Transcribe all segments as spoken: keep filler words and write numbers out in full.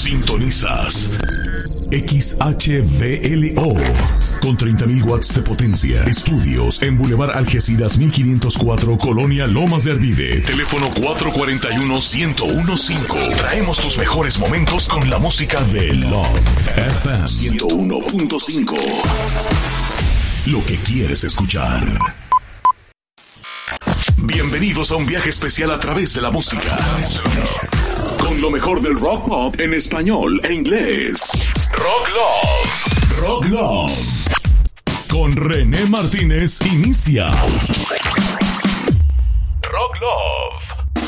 Sintonizas X H V L O con treinta mil watts de potencia. Estudios en Boulevard Algeciras mil quinientos cuatro, Colonia Lomas de Arvide. Teléfono cuatro cuatro uno, uno cero uno cinco. Traemos tus mejores momentos con la música de Love F M ciento uno punto cinco. Lo que quieres escuchar. Bienvenidos a un viaje especial a través de la música. Con lo mejor del rock pop en español e inglés. Rock Love. Rock Love. Con René Martínez inicia. Rock Love.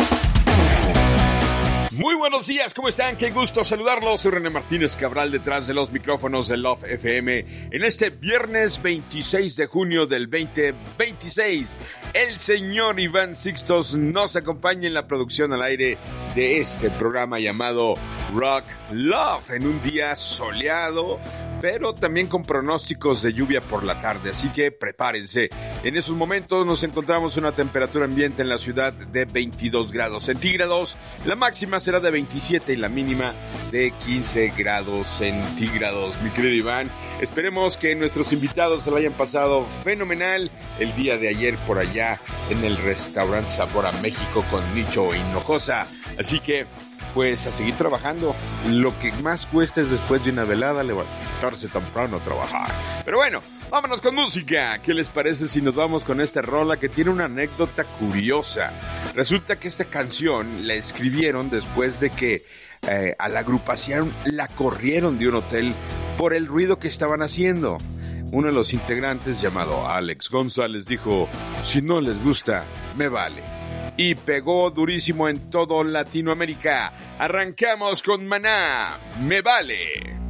Muy buenos días, ¿cómo están? Qué gusto saludarlos. Soy René Martínez Cabral, detrás de los micrófonos de Love F M. En este viernes veintiséis de junio del veinte veintiséis, el señor Iván Sixtos nos acompaña en la producción al aire de este programa llamado Rock Love, en un día soleado, pero también con pronósticos de lluvia por la tarde, así que prepárense. En esos momentos nos encontramos una temperatura ambiente en la ciudad de veintidós grados centígrados, la máxima será de veintisiete y la mínima de quince grados centígrados. Mi querido Iván, esperemos que nuestros invitados se lo hayan pasado fenomenal el día de ayer por allá en el restaurante Sabor a México con Nicho Hinojosa, así que pues a seguir trabajando. Lo que más cuesta es después de una velada levantarse temprano a trabajar. Pero bueno, vámonos con música. ¿Qué les parece si nos vamos con esta rola que tiene una anécdota curiosa? Resulta que esta canción la escribieron después de que eh, a la agrupación la corrieron de un hotel por el ruido que estaban haciendo. Uno de los integrantes, llamado Alex González, dijo: si no les gusta, me vale. Y pegó durísimo en todo Latinoamérica. Arrancamos con Maná, Me Vale.